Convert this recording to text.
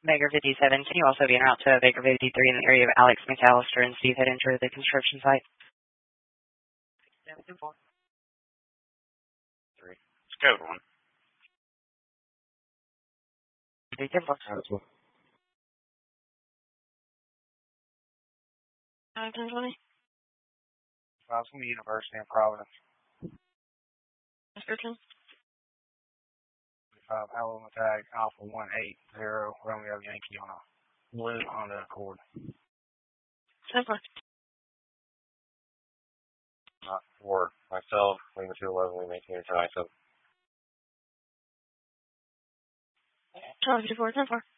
Baker 57, can you also be en route to Baker 53 in the area of Alex McAllister and Steve had entered the construction site? 724. 3. It's code 1. 310. 1020. From the University of Providence. Description. Alabama tag Alpha 180 Romeo Yankee on a blue Honda Accord. 10 Not for myself, Lima 211, we maintain a tie, so. 1254, 10